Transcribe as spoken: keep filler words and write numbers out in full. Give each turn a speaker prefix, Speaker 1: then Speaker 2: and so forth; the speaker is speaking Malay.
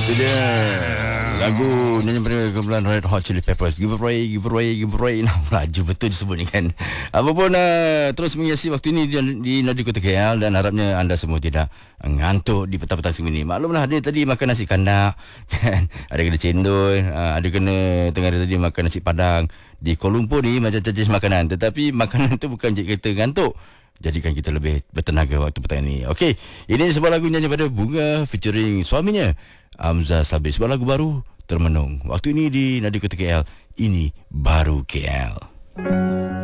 Speaker 1: Itu dia lagu nyanyi pada kumpulan Red Hot Chili Peppers. Give away, give away, give away. Nah, laju betul disebut ni kan. Apapun uh, terus menghiasi waktu ini di, di Nadi Kota K L, dan harapnya anda semua tidak ngantuk di petang-petang semua ni. Maklumlah dia tadi makan nasi kandak kan. Ada kena cendol, uh, ada kena tengah hari tadi makan nasi padang. Di Kuala Lumpur ni macam jenis makanan, tetapi makanan tu bukan jadi kita ngantuk, jadikan kita lebih bertenaga waktu petang ini. Okey, ini sebuah lagu nyanyi pada Bunga featuring suaminya Amza Sabri. Sebuah lagu baru, Termenung. Waktu ini di Nadi Kota K L. Ini baru K L.